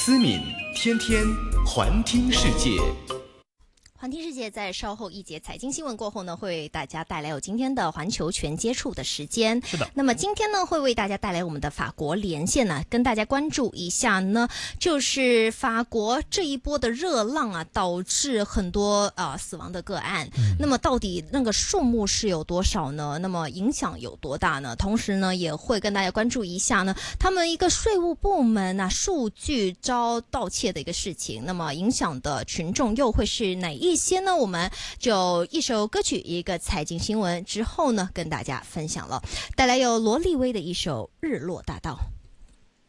思敏天天环听世界。 环听世界在稍后一节财经新闻过后呢，会为大家带来有今天的环球全接触的时间。 是的， 那么今天呢，会为大家带来我们的法国连线呢，跟大家关注一下呢，就是法国这一波的热浪啊，导致很多死亡的个案。那么到底那个数目是有多少呢？那么影响有多大呢？同时呢，也会跟大家关注一下呢，他们一个税务部门啊，数据遭盗窃的一个事情。那么影响的群众又会是哪一些呢？我们就一首歌曲一个财经新闻之后呢，跟大家分享了，带来有罗丽威的一首《日落大道》。